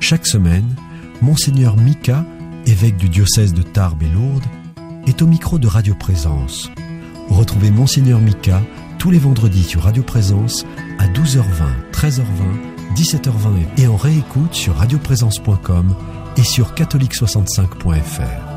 Chaque semaine, Monseigneur Mika, évêque du diocèse de Tarbes et Lourdes, est au micro de Radio Présence. Retrouvez Monseigneur Mika tous les vendredis sur Radio Présence à 12h20, 13h20, 17h20 et en réécoute sur radioprésence.com et sur catholique65.fr.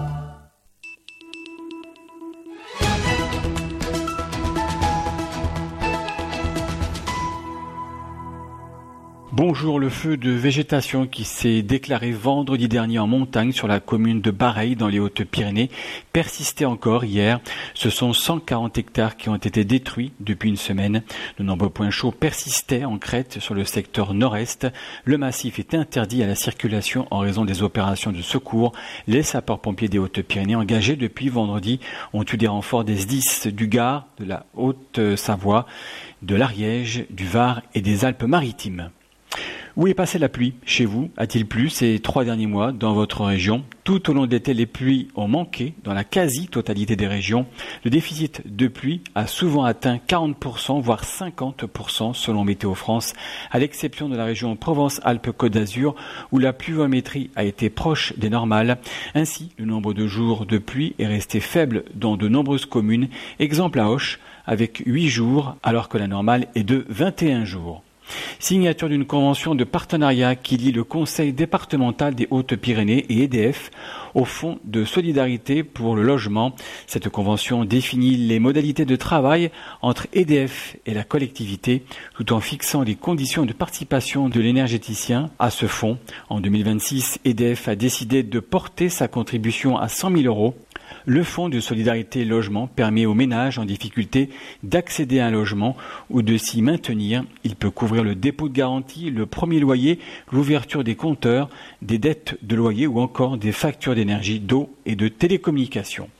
Bonjour, le feu de végétation qui s'est déclaré vendredi dernier en montagne sur la commune de Bareilles dans les Hautes-Pyrénées persistait encore hier. Ce sont 140 hectares qui ont été détruits depuis une semaine. De nombreux points chauds persistaient en crête sur le secteur nord-est. Le massif est interdit à la circulation en raison des opérations de secours. Les sapeurs-pompiers des Hautes-Pyrénées engagés depuis vendredi ont eu des renforts des SDIS du Gard, de la Haute-Savoie, de l'Ariège, du Var et des Alpes-Maritimes. Où est passée la pluie chez vous? A-t-il plu ces 3 derniers mois dans votre région? Tout au long de l'été, les pluies ont manqué dans la quasi-totalité des régions. Le déficit de pluie a souvent atteint 40%, voire 50% selon Météo France, à l'exception de la région Provence-Alpes-Côte d'Azur où la pluviométrie a été proche des normales. Ainsi, le nombre de jours de pluie est resté faible dans de nombreuses communes. Exemple à Auch, avec 8 jours, alors que la normale est de 21 jours. Signature d'une convention de partenariat qui lie le Conseil départemental des Hautes-Pyrénées et EDF au Fonds de solidarité pour le logement. Cette convention définit les modalités de travail entre EDF et la collectivité, tout en fixant les conditions de participation de l'énergéticien à ce fonds. En 2026, EDF a décidé de porter sa contribution à 100 000 €. Le Fonds de solidarité logement permet aux ménages en difficulté d'accéder à un logement ou de s'y maintenir. Il peut couvrir le dépôt de garantie, le premier loyer, l'ouverture des compteurs, des dettes de loyer ou encore des factures d'énergie, d'eau et de télécommunications.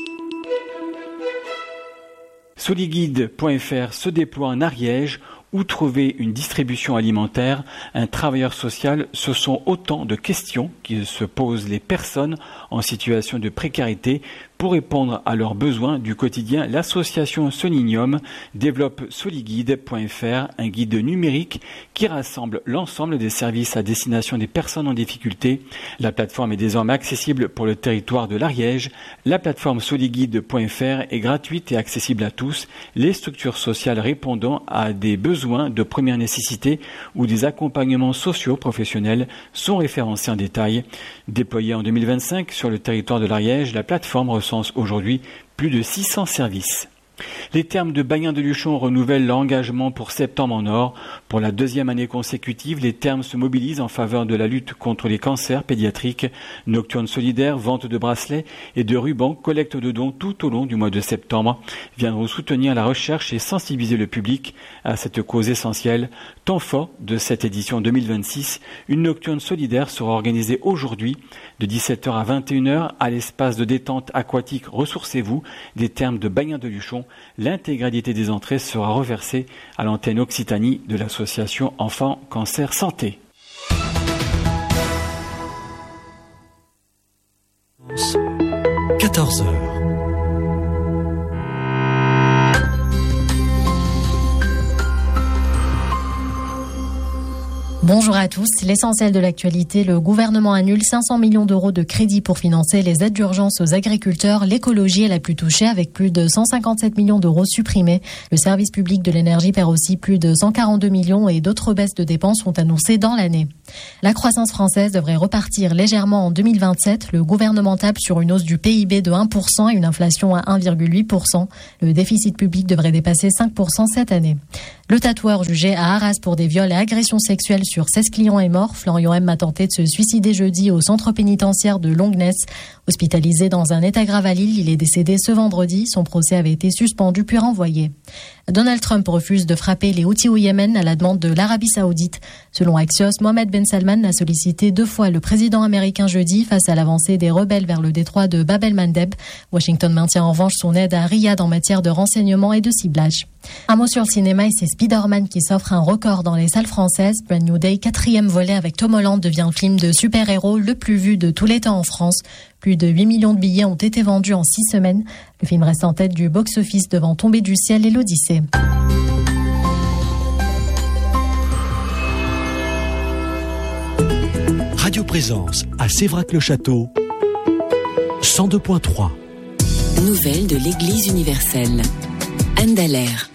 Soliguide.fr se déploie en Ariège. Où trouver une distribution alimentaire, un travailleur social, ce sont autant de questions qui se posent les personnes en situation de précarité. Pour répondre à leurs besoins du quotidien, l'association Solinium développe Soliguide.fr, un guide numérique qui rassemble l'ensemble des services à destination des personnes en difficulté. La plateforme est désormais accessible pour le territoire de l'Ariège. La plateforme Soliguide.fr est gratuite et accessible à tous. Les structures sociales répondant à des besoins de première nécessité ou des accompagnements sociaux professionnels sont référencés en détail. Déployée en 2025 sur le territoire de l'Ariège, la plateforme recense aujourd'hui plus de 600 services. Les Thermes de Bagnin-de-Luchon renouvellent leur engagement pour septembre en or. Pour la 2e année consécutive, les Thermes se mobilisent en faveur de la lutte contre les cancers pédiatriques. Nocturnes solidaires, vente de bracelets et de rubans, collecte de dons tout au long du mois de septembre viendront soutenir la recherche et sensibiliser le public à cette cause essentielle. Temps fort de cette édition 2026, une nocturne solidaire sera organisée aujourd'hui de 17h à 21h à l'espace de détente aquatique Ressourcez-vous des Thermes de Bagnin-de-Luchon. L'intégralité des entrées sera reversée à l'antenne Occitanie de l'association Enfants Cancer Santé. « 14h. Bonjour à tous. L'essentiel de l'actualité, le gouvernement annule 500 millions d'euros de crédits pour financer les aides d'urgence aux agriculteurs. L'écologie est la plus touchée avec plus de 157 millions d'euros supprimés. Le service public de l'énergie perd aussi plus de 142 millions et d'autres baisses de dépenses sont annoncées dans l'année. La croissance française devrait repartir légèrement en 2027. Le gouvernement tape sur une hausse du PIB de 1% et une inflation à 1,8%. Le déficit public devrait dépasser 5% cette année. Le tatoueur jugé à Arras pour des viols et agressions sexuelles sur 16 clients est mort. Florian M a tenté de se suicider jeudi au centre pénitentiaire de Longuenesse. Hospitalisé dans un état grave à Lille, il est décédé ce vendredi. Son procès avait été suspendu puis renvoyé. Donald Trump refuse de frapper les Houthis au Yémen à la demande de l'Arabie Saoudite. Selon Axios, Mohammed Ben Salman a sollicité 2 fois le président américain jeudi face à l'avancée des rebelles vers le détroit de Bab el-Mandeb. Washington maintient en revanche son aide à Riyad en matière de renseignement et de ciblage. Un mot sur le cinéma et c'est Spider-Man qui s'offre un record dans les salles françaises. Brand New Day, 4e volet avec Tom Holland, devient le film de super-héros le plus vu de tous les temps en France. Plus de 8 millions de billets ont été vendus en 6 semaines. Le film reste en tête du box-office devant Tombé du ciel et l'Odyssée. Radio Présence à Sévrac-le-Château, 102.3. Nouvelles de l'Église universelle. Anne Dallaire.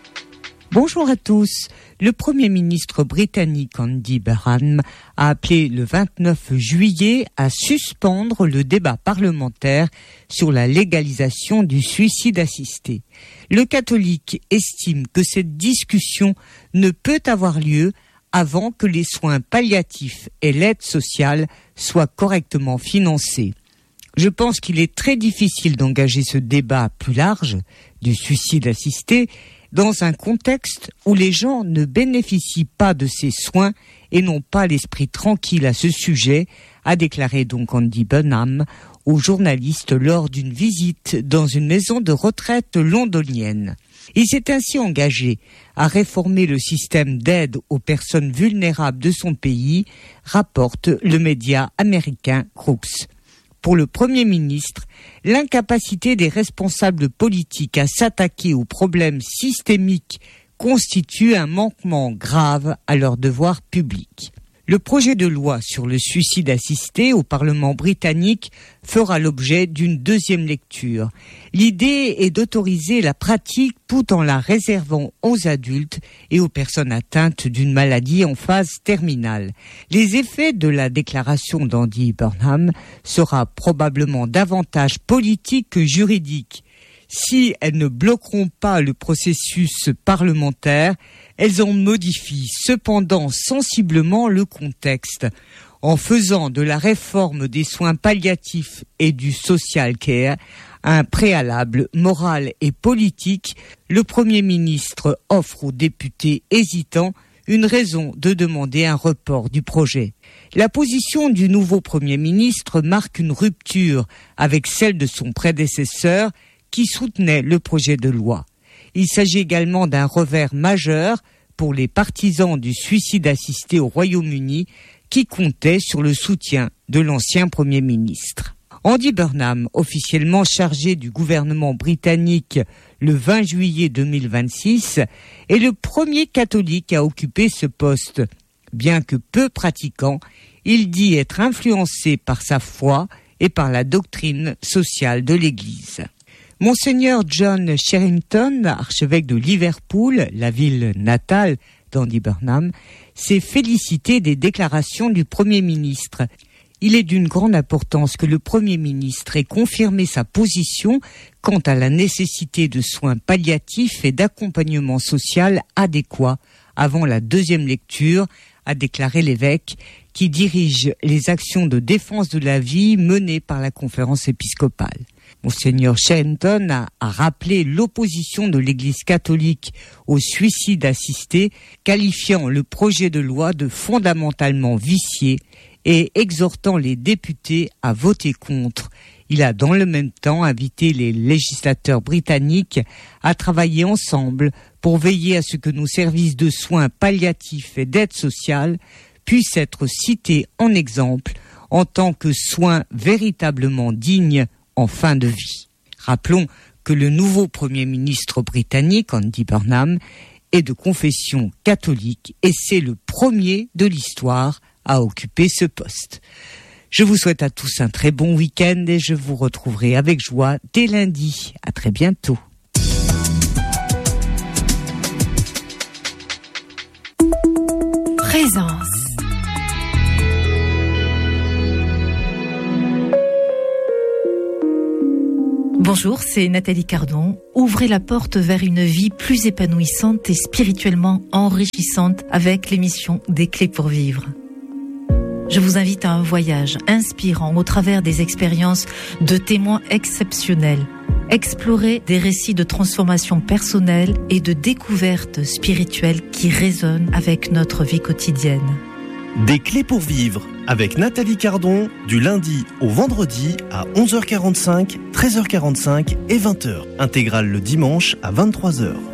Bonjour à tous. Le Premier ministre britannique Andy Burnham a appelé le 29 juillet à suspendre le débat parlementaire sur la légalisation du suicide assisté. Le catholique estime que cette discussion ne peut avoir lieu avant que les soins palliatifs et l'aide sociale soient correctement financés. Je pense qu'il est très difficile d'engager ce débat plus large du suicide assisté dans un contexte où les gens ne bénéficient pas de ces soins et n'ont pas l'esprit tranquille à ce sujet, a déclaré donc Andy Burnham aux journalistes lors d'une visite dans une maison de retraite londonienne. Il s'est ainsi engagé à réformer le système d'aide aux personnes vulnérables de son pays, rapporte le média américain Crooks. Pour le Premier ministre, l'incapacité des responsables politiques à s'attaquer aux problèmes systémiques constitue un manquement grave à leur devoir public. Le projet de loi sur le suicide assisté au Parlement britannique fera l'objet d'une deuxième lecture. L'idée est d'autoriser la pratique tout en la réservant aux adultes et aux personnes atteintes d'une maladie en phase terminale. Les effets de la déclaration d'Andy Burnham sera probablement davantage politique que juridique. Si elles ne bloqueront pas le processus parlementaire, elles en modifient cependant sensiblement le contexte. En faisant de la réforme des soins palliatifs et du social care un préalable moral et politique, le Premier ministre offre aux députés hésitants une raison de demander un report du projet. La position du nouveau Premier ministre marque une rupture avec celle de son prédécesseur qui soutenait le projet de loi. Il s'agit également d'un revers majeur pour les partisans du suicide assisté au Royaume-Uni qui comptaient sur le soutien de l'ancien Premier ministre. Andy Burnham, officiellement chargé du gouvernement britannique le 20 juillet 2026, est le premier catholique à occuper ce poste. Bien que peu pratiquant, il dit être influencé par sa foi et par la doctrine sociale de l'Église. Monseigneur John Sherrington, archevêque de Liverpool, la ville natale d'Andy Burnham, s'est félicité des déclarations du Premier ministre. Il est d'une grande importance que le Premier ministre ait confirmé sa position quant à la nécessité de soins palliatifs et d'accompagnement social adéquat avant la deuxième lecture, a déclaré l'évêque, qui dirige les actions de défense de la vie menées par la conférence épiscopale. Monseigneur Sherrington a rappelé l'opposition de l'Église catholique au suicide assisté, qualifiant le projet de loi de fondamentalement vicié et exhortant les députés à voter contre. Il a dans le même temps invité les législateurs britanniques à travailler ensemble pour veiller à ce que nos services de soins palliatifs et d'aide sociale puissent être cités en exemple en tant que soins véritablement dignes en fin de vie. Rappelons que le nouveau Premier ministre britannique, Andy Burnham, est de confession catholique et c'est le premier de l'histoire à occuper ce poste. Je vous souhaite à tous un très bon week-end et je vous retrouverai avec joie dès lundi. À très bientôt. Présence. Bonjour, c'est Nathalie Cardon. Ouvrez la porte vers une vie plus épanouissante et spirituellement enrichissante avec l'émission Des Clés pour Vivre. Je vous invite à un voyage inspirant au travers des expériences de témoins exceptionnels. Explorez des récits de transformation personnelle et de découvertes spirituelles qui résonnent avec notre vie quotidienne. Des Clés pour Vivre avec Nathalie Cardon du lundi au vendredi à 11h45, 13h45 et 20h. Intégrale le dimanche à 23h.